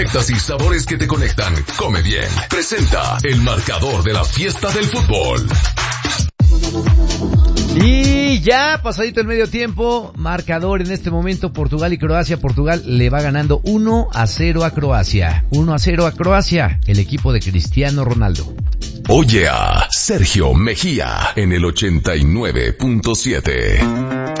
Y sabores que te conectan. Come Bien presenta el marcador de la fiesta del fútbol. Y ya pasadito el medio tiempo, marcador en este momento Portugal y Croacia. Portugal le va ganando 1-0 a Croacia. 1-0 a Croacia, el equipo de Cristiano Ronaldo. Oye a Sergio Mejía en el 89.7.